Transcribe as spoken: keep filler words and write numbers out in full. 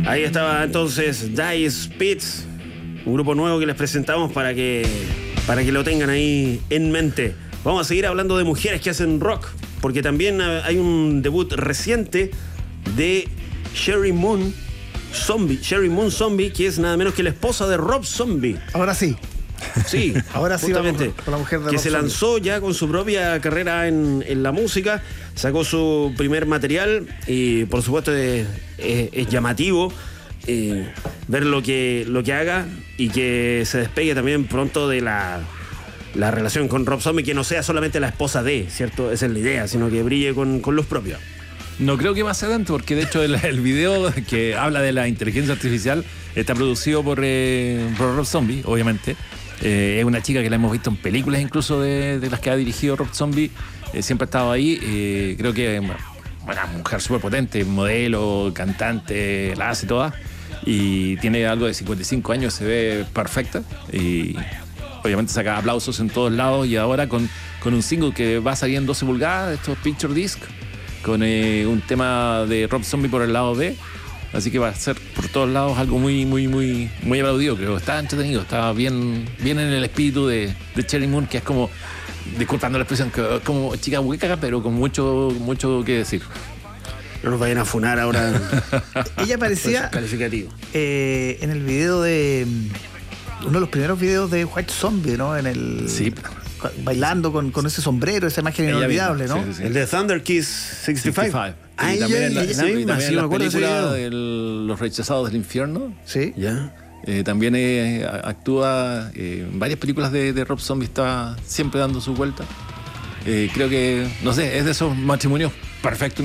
Ahí estaba entonces Dire Spits, un grupo nuevo que les presentamos para que, para que lo tengan ahí en mente. Vamos a seguir hablando de mujeres que hacen rock, porque también hay un debut reciente de Sheri Moon Zombie, Sheri Moon Zombie, que es nada menos que la esposa de Rob Zombie. Ahora sí. Sí, ahora sí, justamente, con la mujer de que Rob se Zombie. lanzó ya con su propia carrera en, en la música, sacó su primer material y por supuesto es, es, es llamativo eh, ver lo que, lo que haga y que se despegue también pronto de la, la relación con Rob Zombie, que no sea solamente la esposa de, ¿cierto? Esa es la idea, sino que brille con, con luz propia. No creo que pase tanto, porque de hecho el, el video que habla de la inteligencia artificial está producido por, eh, por Rob Zombie, obviamente. Eh, es una chica que la hemos visto en películas incluso de, de las que ha dirigido Rob Zombie. Eh, siempre ha estado ahí. Eh, creo que bueno, una mujer súper potente, modelo, cantante, la hace toda. Y tiene algo de cincuenta y cinco años, se ve perfecta. Y obviamente saca aplausos en todos lados. Y ahora con, con un single que va a salir en doce pulgadas, estos Picture Disc, con eh, un tema de Rob Zombie por el lado B, así que va a ser por todos lados algo muy, muy, muy, muy aplaudido, creo. Está entretenido, está bien, bien en el espíritu de, de Sheri Moon, que es como, disculpando la expresión, que es como chica hueca, pero con mucho, mucho que decir. No nos vayan a funar ahora. Ella parecía calificativo. Eh, en el video de uno de los primeros videos de White Zombie, ¿no? En el sí. Bailando con, con ese sombrero, esa imagen ella inolvidable, misma. ¿no? Sí, sí, sí. El de Thunder Kiss sesenta y cinco. Ah, y también en la, sí, la misma, también sí, en me la acuerdo de ese película video. de Los Rechazados del Infierno. Sí. Ya. Eh, también eh, actúa eh, en varias películas de, de Rob Zombie, está siempre dando su vuelta. Eh, creo que, no sé, es de esos matrimonios perfectos.